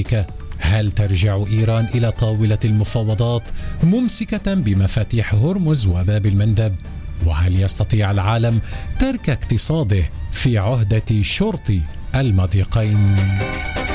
أمريكا؟ هل ترجع إيران إلى طاولة المفاوضات ممسكة بمفاتيح هرمز وباب المندب؟ وهل يستطيع العالم ترك اقتصاده في عهدة شرط المضيقين؟